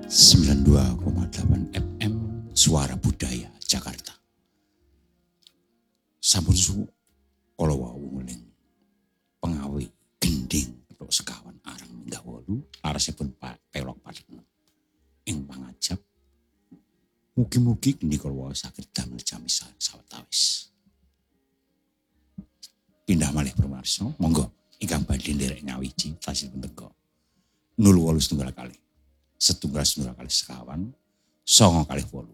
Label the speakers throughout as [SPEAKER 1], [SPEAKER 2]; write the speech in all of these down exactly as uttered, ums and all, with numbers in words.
[SPEAKER 1] sembilan puluh dua koma delapan F M Suara Budaya Jakarta. Sampun suwu kala wau ngeling pengawi gending tok sekawan arang minggah wolu laresipun Pak Pelok Padma ing pangajap. Mugi-mugi gendika wau saged damel jami sawetawis. Pindah malih permarsa, monggo ingkang badhe nderek ngawiji tasipun teka nol wolu setunggal kalih setunggal setunggal kalih sekawan songo kalih wolu.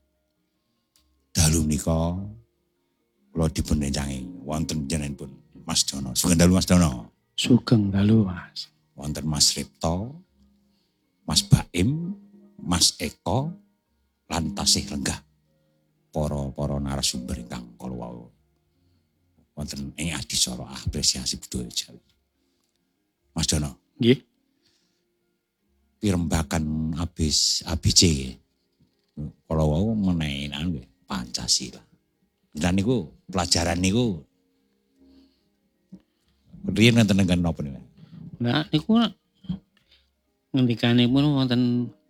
[SPEAKER 1] Dalu menika kula dipun encangi wonten panjenenganipun Mas Dono. Sugeng dalu Mas Dono.
[SPEAKER 2] Sugeng dalu Mas.
[SPEAKER 1] Wonten Mas Ripto, Mas Baim, Mas Eko lan tasih lenggah para-para narasumber ingkang kala wau wonten ing adicara apresiasi budaya Jawi. Mas Dono.
[SPEAKER 2] Nggih.
[SPEAKER 1] Pirembakan abis A B C. Kala wau menehi nggih Pancasila. Lah niku pelajaran niku riyen wonten nenten napa niku?
[SPEAKER 2] Nah niku ngendikanipun wonten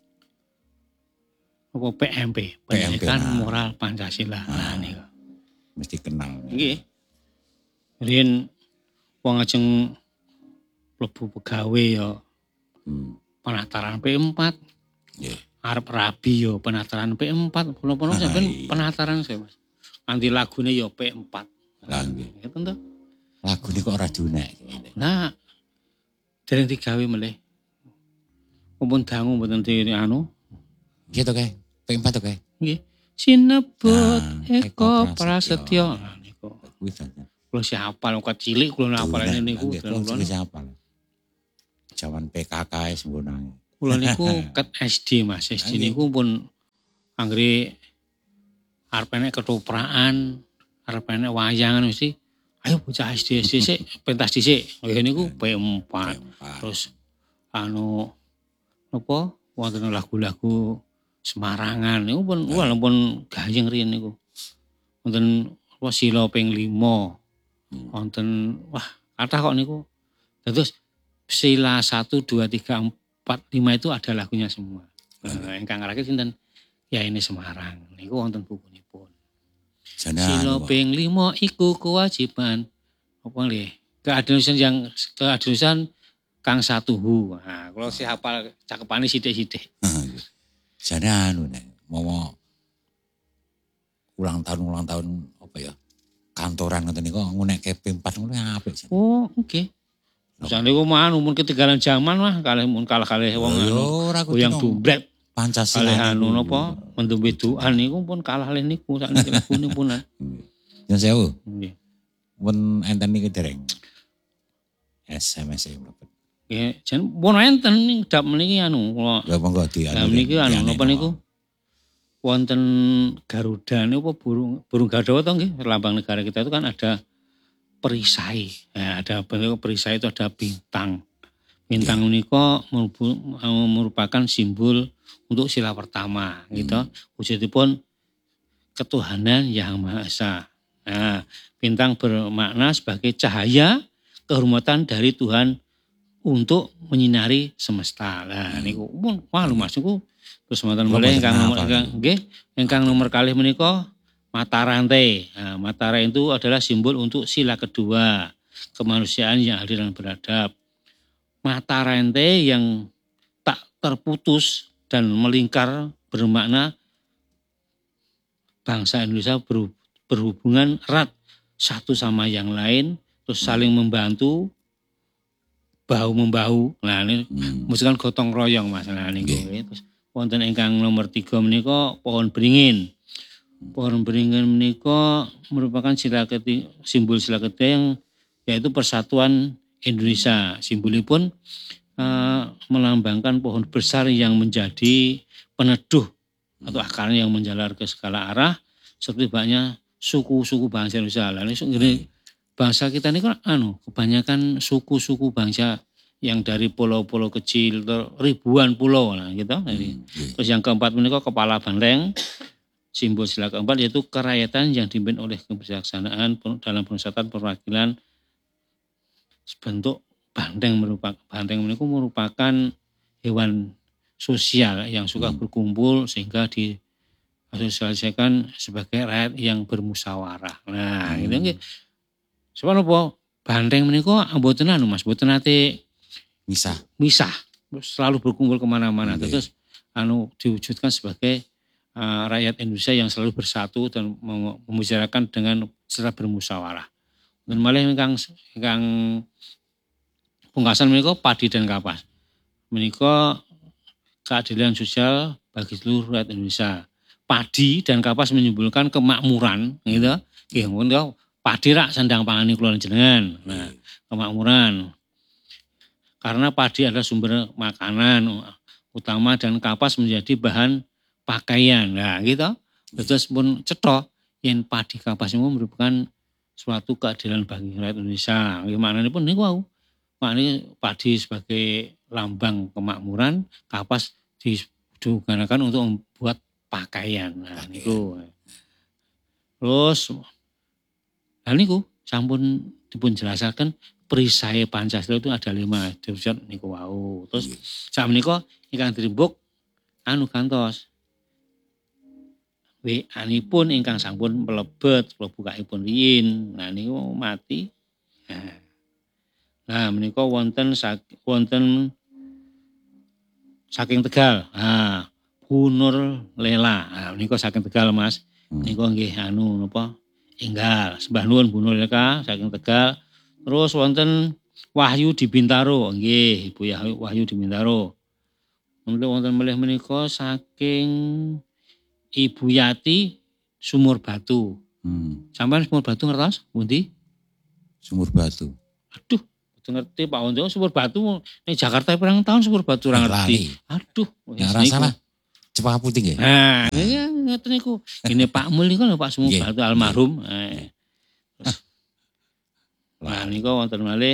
[SPEAKER 2] apa P M P, Pendidikan
[SPEAKER 1] nah.
[SPEAKER 2] Moral Pancasila. Nah,
[SPEAKER 1] Nah,
[SPEAKER 2] niku.
[SPEAKER 1] mesti kenal.
[SPEAKER 2] Nggih. Riyen wong ajeng mlebu pegawe ya
[SPEAKER 1] Hmm.
[SPEAKER 2] penataran P empat.
[SPEAKER 1] Nggih.
[SPEAKER 2] Arep rabi ya penataran P empat. Kula-kula sampeyan penataran saya Mas. Nanti lagune ya P empat.
[SPEAKER 1] Lah nggih.
[SPEAKER 2] Ngeten to.
[SPEAKER 1] Lagu niku ora diunek.
[SPEAKER 2] Nah, dereng digawe melih. Mumpun dangu mboten di anu.
[SPEAKER 1] Nggih to kae. P empat to kae.
[SPEAKER 2] Nggih. Sinebut
[SPEAKER 1] Nah,
[SPEAKER 2] Eko
[SPEAKER 1] Eko
[SPEAKER 2] Prasetyo.
[SPEAKER 1] Prasetyo.
[SPEAKER 2] Nah, niku.
[SPEAKER 1] Kuwi saja.
[SPEAKER 2] Kula si hafal kok cilik kula hafalane niku.
[SPEAKER 1] Kula siapa? Jaman P K K sembunang.
[SPEAKER 2] Kula niku ket S D Mas. S D niku pun anggere arep enek ketoprak,an, arep enek wayangan mesti ayo bocah S D S D sik pentas dhisik. Nggih niku P empat. Terus anu napa wonten lagu-lagu Semarangan niku pun wah pun gayeng riyen niku. Wonten apa sila ping lima. Wonten wah kathah kok niku. Terus sila satu, dua, tiga, empat, lima itu ada lagunya semua. Nah, ingkang ngarake sinten? Ya ini Semarang. Niku wonten bukunipun. Sila ping lima iku kewajiban apa nggih? Keadilan yang keadilan kang satuhu. Nah, kalau si hafal cakepane sithik-sithik.
[SPEAKER 1] Jane anu nek mau ulang tahun ulang tahun apa ya? Kantoran ngoten niku ngunekke P empat ngono apik jane.
[SPEAKER 2] Oh, oke. Misale niku mah mun ketinggalan zaman mah kalih mun kalah kalih wong anu yang dumbrek
[SPEAKER 1] Pancasila
[SPEAKER 2] kalih anu napa mendung wedokan niku pun kalah le niku sakniki lagune punan.
[SPEAKER 1] Ya sewu.
[SPEAKER 2] Nggih.
[SPEAKER 1] Pun enten niki dereng. S M S e mlebet.
[SPEAKER 2] Nggih, jan pun enten ning dap meniki anu kula.
[SPEAKER 1] Ya monggo di
[SPEAKER 2] Lah niki anu napa niku? Wonten Garuda niku burung burung Garuda to nggih, lambang negara kita itu kan ada perisai. Nah, ada perisai itu ada bintang. Bintang menika merupakan simbol untuk sila pertama gitu. Wujudipun ketuhanan Yang Maha Esa. Nah, bintang bermakna sebagai cahaya kehormatan dari Tuhan untuk menyinari semesta. Lah niku pun wah lho Mas niku terus wonten malih ingkang nomor nggih ingkang nomor kalih menika mata rantai. Nah, mata rantai itu adalah simbol untuk sila kedua, kemanusiaan yang adil dan beradab. Mata rantai yang tak terputus dan melingkar bermakna bangsa Indonesia berhubungan erat satu sama yang lain, terus saling membantu, bahu membahu. Nah ini hmm. musikan gotong royong Mas. Nah niku terus wonten ingkang nomor tiga menika pohon beringin. Pohon beringin menika merupakan sila ketiga, simbol sila ketiga yang yaitu persatuan Indonesia. Simbolipun uh, melambangkan pohon besar yang menjadi peneduh atau akarnya yang menjalar ke segala arah seperti banyak suku-suku bangsa Indonesia. Lah ini bangsa kita ini kan anu kebanyakan suku-suku bangsa yang dari pulau-pulau kecil ribuan pulau lah gitu. Hmm, terus yang keempat menika kepala banteng. Simbol sila keempat yaitu kerakyatan yang dipimpin oleh kebijaksanaan dalam pemusatan perwakilan bentuk banteng merupakan banteng itu merupakan hewan sosial yang suka
[SPEAKER 1] Hmm.
[SPEAKER 2] berkumpul sehingga disosialisasikan sebagai rakyat yang bermusyawarah. Nah,
[SPEAKER 1] Hmm.
[SPEAKER 2] itu nggih. Sebab apa? Banteng menika mboten anu Mas, mboten nate
[SPEAKER 1] Misah.
[SPEAKER 2] misah, selalu berkumpul kemana-mana.
[SPEAKER 1] Nggih.
[SPEAKER 2] Terus anu diwujudkan sebagai uh, rakyat Indonesia yang selalu bersatu dan mem- membicarakan dengan secara bermusyawarah. Dan malah ingkang ingkang pungkasan menika padi dan kapas. Menika keadilan sosial bagi seluruh rakyat Indonesia. Padi dan kapas menyimbolkan kemakmuran, gitu. Nggih, ngono padi rak sandang pangane kula jenengan. Nah, kemakmuran. Karena padi adalah sumber makanan utama dan kapas menjadi bahan pakaian. Nah, gitu. Terus pun cetha yen padi kapas itu merupakan suatu keadilan bagi rakyat Indonesia. Gimana pun niku wau. Maknanya padi sebagai lambang kemakmuran, kapas digunakan untuk membuat pakaian. Nah, niku. Terus hal niku sampun dipun jelasaken perisai Pancasila itu ada lima. Terus niku wau. Terus sak menika ingkang dirimbuk anu gantos. W A-nipun ingkang sampun mlebet kula bukaipun riyin. Nah niku mati. Nah, nah menika wonten wonten saking Tegal. Nah, Bu Nur Lela. Nah menika saking Tegal Mas. Niku nggih anu napa? Enggal. Sembah nuwun Bu Nur Lela saking Tegal. Terus wonten Wahyu di Bintaro. Nggih, Ibu Wahyu di Bintaro. Kemudian wonten melih menika saking Ibu Yati Sumur Batu.
[SPEAKER 1] Hmm.
[SPEAKER 2] Sampeyan Sumur Batu ngertos pundi?
[SPEAKER 1] Sumur Batu.
[SPEAKER 2] Aduh, betul ngerti Pak Wondo Sumur Batu ning Jakarta pirang tahun Sumur Batu ora ngerti. Aduh,
[SPEAKER 1] ya ora salah. Cepaka Putih nggih.
[SPEAKER 2] Nah, niki ngoten niku. Gene Pak Mul niku lho Pak Sumur
[SPEAKER 1] Nggih,
[SPEAKER 2] Batu almarhum. Eh. Terus nah niku wonten malih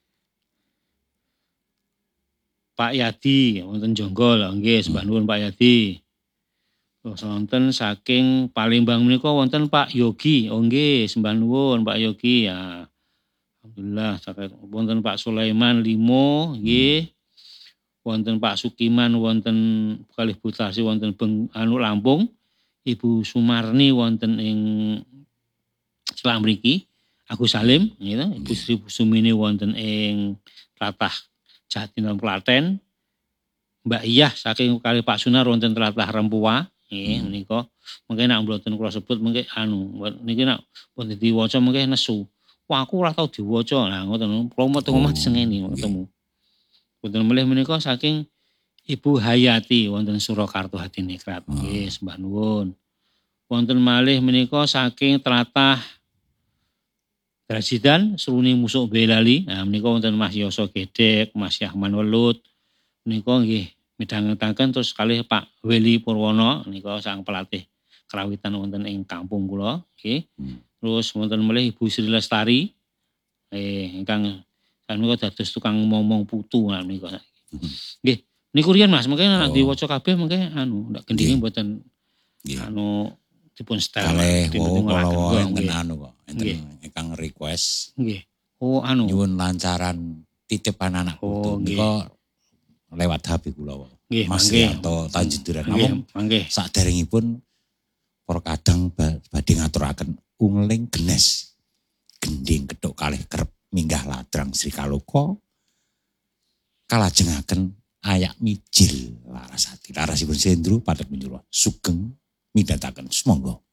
[SPEAKER 2] Pak Yadi wonten Jonggol. Nggih, sembah nuwun Pak Yadi. Terus wonten saking Palembang menika wonten Pak Yogi. Oh nggih, sembah nuwun Pak Yogi ya. Alhamdulillah saking wonten Pak Sulaiman Limo nggih. Wonten Pak Sukiman wonten kalih Butasi wonten Beng, anu Lampung. Ibu Sumarni wonten ing Selang mriki. Agus Salim gitu. Ibu Sri Sumini wonten ing Tlatah Jatinangor Klaten. Mbak Iyah saking kalih Pak Sunar wonten Tlatah Rempuah. Nggih, menika mengke nek mboten kula sebut mengke anu niki nek pun diwaca mengke nesu. Wah, aku ora tau diwaca. Nah, ngoten kula metu omah disengeni ketemu. Wonten melih menika saking Ibu Hayati wonten Surakarta Hadiningrat. Nggih, sembah nuwun. Wonten malih menika saking Tlatah Drajidan Seruni Musuk Belali. Nah, menika wonten Mas Yoso Gedek, Mas Yahman Welut. Menika nggih midhangetaken terus kalih Pak Weli Purwono nika sang pelatih kerawitan wonten ing kampung kula nggih. Hmm. Terus wonten melih Ibu Sri Lestari eh ingkang sanika dados tukang momong putu menika. Hmm. Nggih, niku riyen Mas, mungkin nek oh. diwaca kabeh mungkin anu ndak gendhinge mboten anu dipun setel.
[SPEAKER 1] Kalih kula enten anu kok, enten ingkang request.
[SPEAKER 2] Nggih. Oh anu
[SPEAKER 1] nyuwun lancaran titipan anak putu. Oh, nika lewat H P kula wae. Mas Yanto Tanjuduran. Namun saderengipun para kadang badhe ngaturaken ungling genes gending kethuk kalih kerep minggah ladrang Sri Kaloka kalajengaken ayak mijil Larasati. Larasipun Sendro padet menyuruh sugeng midhataken sumangga.